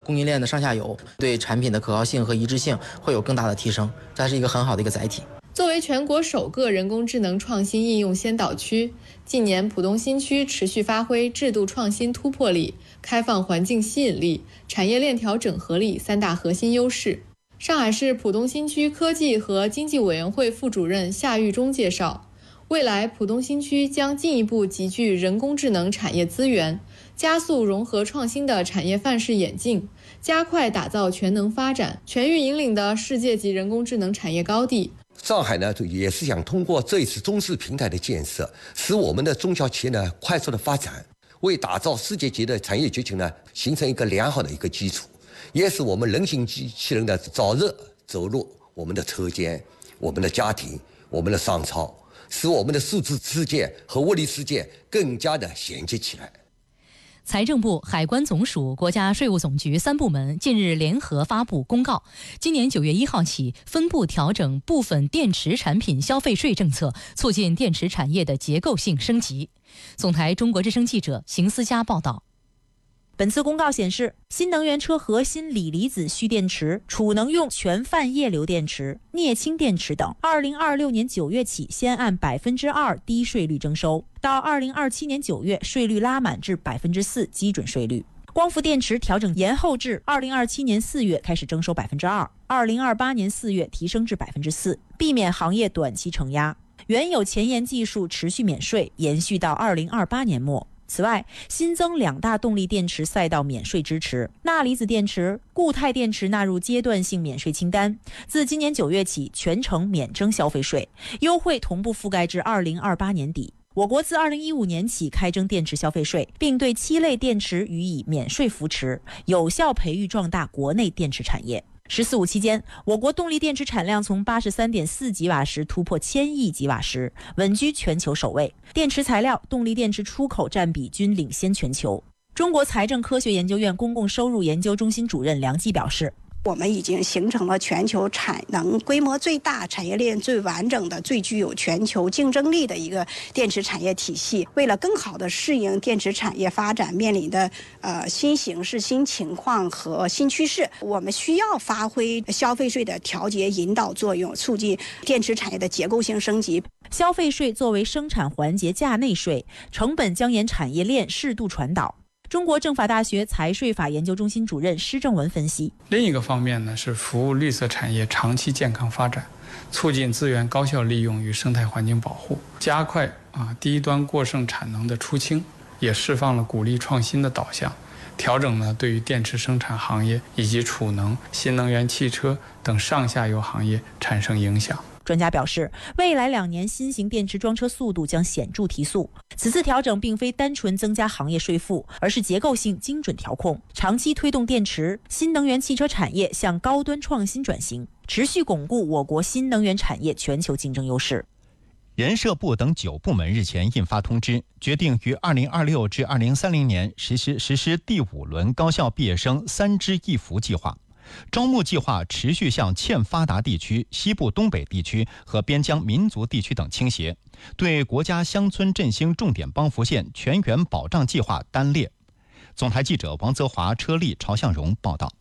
供应链的上下游，对产品的可靠性和一致性会有更大的提升，这是一个很好的一个载体。 作为全国首个人工智能创新应用先导区，近年浦东新区持续发挥制度创新突破力、开放环境吸引力、产业链条整合力3大核心优势。上海市浦东新区科技和经济委员会副主任夏玉忠介绍，未来浦东新区将进一步集聚人工智能产业资源，加速融合创新的产业范式演进，加快打造全能发展、全域引领的世界级人工智能产业高地。 上海呢，也是想通过这一次中视平台的建设，使我们的中小企业呢快速的发展，为打造世界级的产业崛起呢形成一个良好的一个基础，也使我们人形机器人的早日走入我们的车间、我们的家庭、我们的商超，使我们的数字世界和物理世界更加的衔接起来。 财政部、海关总署、国家税务总局3部门近日联合发布公告，今年9月1号起，分步调整部分电池产品消费税政策，促进电池产业的结构性升级。总台中国之声记者邢思佳报道。 本次公告显示，新能源车核心锂离子蓄电池、储能用全泛液流电池、镍氢电池等，2026年9月起先按2%低税率征收，到2027年9月税率拉满至4%基准税率。光伏电池调整延后至2027年4月开始征收2%，2028年4月提升至4%，避免行业短期承压。原有前沿技术持续免税，延续到2028年末。此外，新增2大动力电池赛道免税支持，钠离子电池、固态电池纳入阶段性免税清单，自今年9月起全程免征消费税，优惠同步覆盖至2028年底。我国自2015年起开征电池消费税，并对7类电池予以免税扶持，有效培育壮大国内电池产业。“14·5”期间，我国动力电池产量从83.4吉瓦时突破1000亿吉瓦时，稳居全球首位。电池材料、动力电池出口占比均领先全球。中国财政科学研究院公共收入研究中心主任梁季表示， 我们已经形成了全球产能规模最大、产业链最完整的、最具有全球竞争力的一个电池产业体系。为了更好地适应电池产业发展面临的新形势、新情况和新趋势，我们需要发挥消费税的调节引导作用，促进电池产业的结构性升级。 消费税作为生产环节价内税，成本将沿产业链适度传导。中国政法大学财税法研究中心主任施正文分析， 另一个方面呢，是服务绿色产业长期健康发展，促进资源高效利用与生态环境保护，加快低端过剩产能的出清，也释放了鼓励创新的导向，调整呢对于电池生产行业以及储能、新能源汽车等上下游行业产生影响。 专家表示，未来2年新型电池装车速度将显著提速。此次调整并非单纯增加行业税负，而是结构性精准调控，长期推动电池、新能源汽车产业向高端创新转型，持续巩固我国新能源产业全球竞争优势。 人社部等9部门日前印发通知，决定于2026至2030年实施第5轮高校毕业生3支1扶计划。招募计划持续向欠发达地区、西部东北地区和边疆民族地区等倾斜，对国家乡村振兴重点帮扶县全员保障计划单列。总台记者王泽华、车丽、朝向荣报道。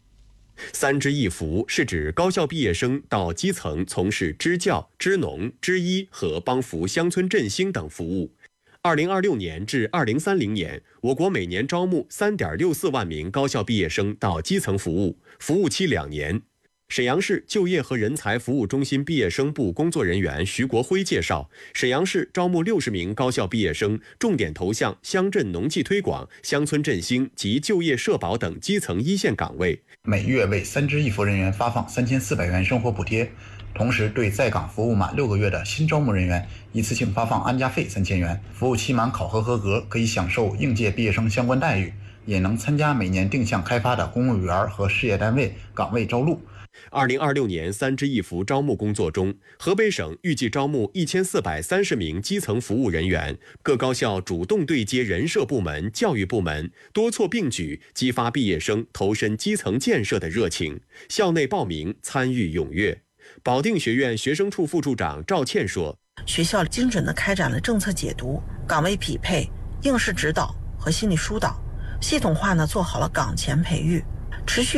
3支1扶是指高校毕业生到基层从事支教、支农、支医和帮扶乡村振兴等服务。2026年至2030年，我国每年招募3.64万名高校毕业生到基层服务，服务期2年。沈阳市就业和人才服务中心毕业生部工作人员徐国辉介绍，沈阳市招募60名高校毕业生，重点投向乡镇农技推广、乡村振兴及就业社保等基层一线岗位。 每月为3支1扶人员发放3400元生活补贴，同时对在岗服务满6个月的新招募人员一次性发放安家费3000元，服务期满考核合格可以享受应届毕业生相关待遇，也能参加每年定向开发的公务员和事业单位岗位招录。 2026年3支1扶招募工作中，河北省预计招募1430名基层服务人员，各高校主动对接人社部门、教育部门，多措并举，激发毕业生投身基层建设的热情。校内报名参与踊跃。保定学院学生处副处长赵倩说， 学校精准地开展了政策解读、岗位匹配、应试指导和心理疏导，系统化做好了岗前培育，持续